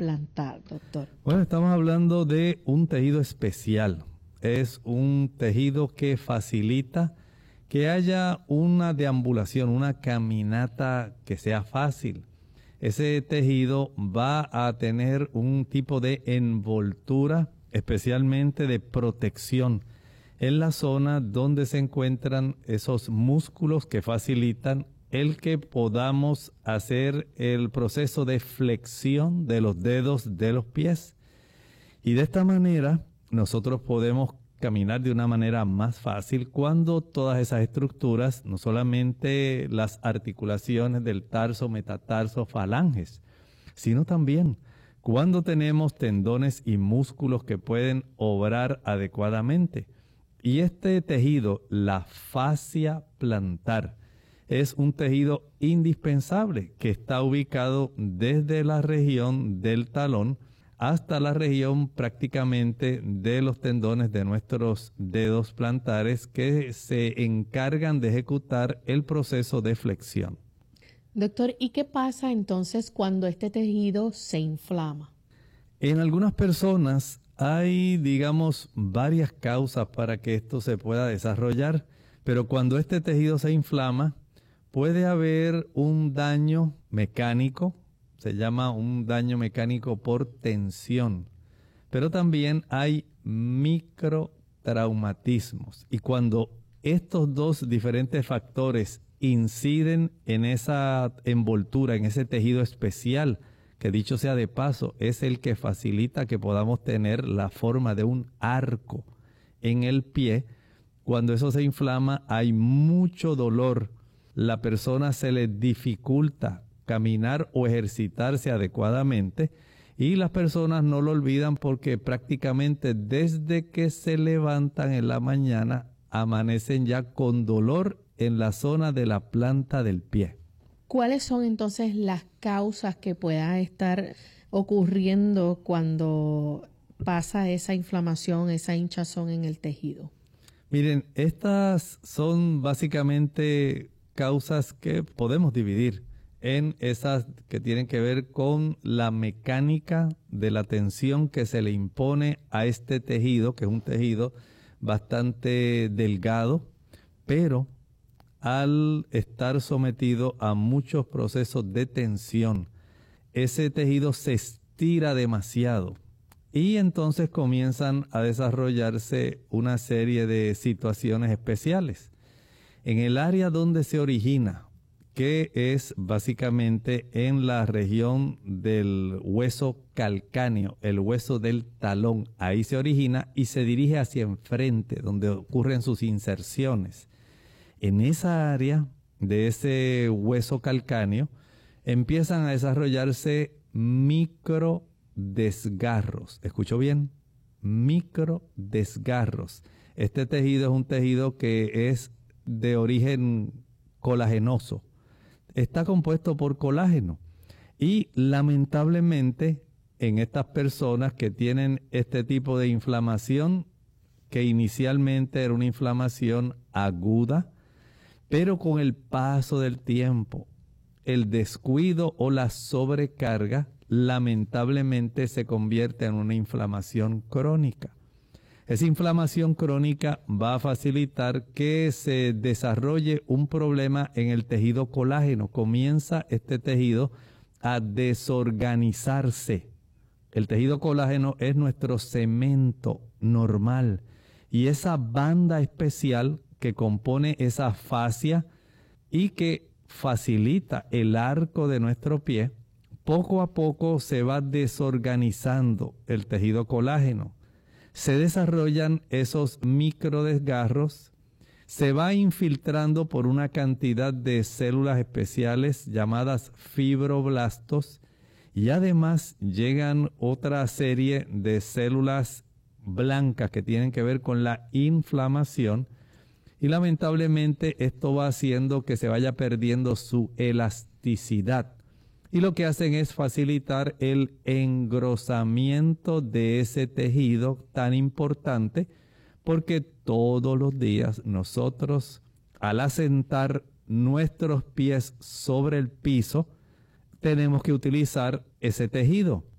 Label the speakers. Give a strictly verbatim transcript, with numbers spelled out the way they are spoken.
Speaker 1: plantar, doctor?
Speaker 2: Bueno, estamos hablando de un tejido especial. Es un tejido que facilita que haya una deambulación, una caminata que sea fácil. Ese tejido va a tener un tipo de envoltura, especialmente de protección, en la zona donde se encuentran esos músculos que facilitan el que podamos hacer el proceso de flexión de los dedos de los pies. Y de esta manera nosotros podemos caminar de una manera más fácil cuando todas esas estructuras, no solamente las articulaciones del tarso, metatarso, falanges, sino también cuando tenemos tendones y músculos que pueden obrar adecuadamente. Y este tejido, la fascia plantar, es un tejido indispensable que está ubicado desde la región del talón hasta la región prácticamente de los tendones de nuestros dedos plantares que se encargan de ejecutar el proceso de flexión.
Speaker 1: Doctor, ¿y qué pasa entonces cuando este tejido se inflama?
Speaker 2: En algunas personas hay, digamos, varias causas para que esto se pueda desarrollar, pero cuando este tejido se inflama, puede haber un daño mecánico, se llama un daño mecánico por tensión, pero también hay microtraumatismos. Y cuando estos dos diferentes factores inciden en esa envoltura, en ese tejido especial, que dicho sea de paso, es el que facilita que podamos tener la forma de un arco en el pie, cuando eso se inflama hay mucho dolor. La persona se le dificulta caminar o ejercitarse adecuadamente y las personas no lo olvidan porque prácticamente desde que se levantan en la mañana amanecen ya con dolor en la zona de la planta del pie.
Speaker 1: ¿Cuáles son entonces las causas que puedan estar ocurriendo cuando pasa esa inflamación, esa hinchazón en el tejido?
Speaker 2: Miren, estas son básicamente causas que podemos dividir en esas que tienen que ver con la mecánica de la tensión que se le impone a este tejido, que es un tejido bastante delgado, pero al estar sometido a muchos procesos de tensión, ese tejido se estira demasiado y entonces comienzan a desarrollarse una serie de situaciones especiales. En el área donde se origina, que es básicamente en la región del hueso calcáneo, el hueso del talón, ahí se origina y se dirige hacia enfrente, donde ocurren sus inserciones. En esa área de ese hueso calcáneo empiezan a desarrollarse microdesgarros. ¿Escuchó bien? Microdesgarros. Este tejido es un tejido que es de origen colagenoso. Está compuesto por colágeno. Y lamentablemente en estas personas que tienen este tipo de inflamación, que inicialmente era una inflamación aguda, pero con el paso del tiempo, el descuido o la sobrecarga lamentablemente se convierte en una inflamación crónica. Esa inflamación crónica va a facilitar que se desarrolle un problema en el tejido colágeno. Comienza este tejido a desorganizarse. El tejido colágeno es nuestro cemento normal y esa banda especial que compone esa fascia y que facilita el arco de nuestro pie, poco a poco se va desorganizando el tejido colágeno. Se desarrollan esos microdesgarros, se va infiltrando por una cantidad de células especiales llamadas fibroblastos y además llegan otra serie de células blancas que tienen que ver con la inflamación y lamentablemente esto va haciendo que se vaya perdiendo su elasticidad. Y lo que hacen es facilitar el engrosamiento de ese tejido tan importante, porque todos los días nosotros, al asentar nuestros pies sobre el piso, tenemos que utilizar ese tejido.